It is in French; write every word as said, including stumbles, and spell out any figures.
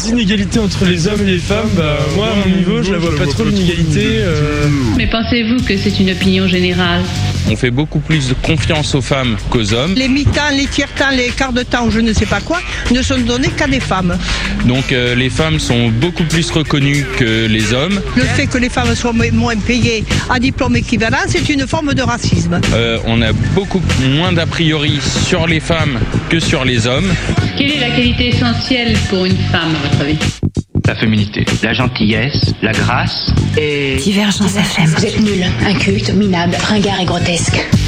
les inégalités entre les hommes et les femmes, bah, moi à mon niveau je la vois pas trop l'inégalité. Euh... Mais pensez-vous que c'est une opinion générale ? On fait beaucoup plus de confiance aux femmes qu'aux hommes. Les mi-temps, les tiers-temps, les quarts de temps, je ne sais pas quoi, ne sont donnés qu'à des femmes. Donc euh, les femmes sont beaucoup plus reconnues que les hommes. Le fait que les femmes soient moins payées à diplôme équivalent, c'est une forme de racisme. Euh, on a beaucoup moins d'a priori sur les femmes que sur les hommes. Quelle est la qualité essentielle pour une femme, à votre avis ? La féminité, la gentillesse, la grâce et... Divergence F M. Vous êtes nul, inculte, minable, ringard et grotesque.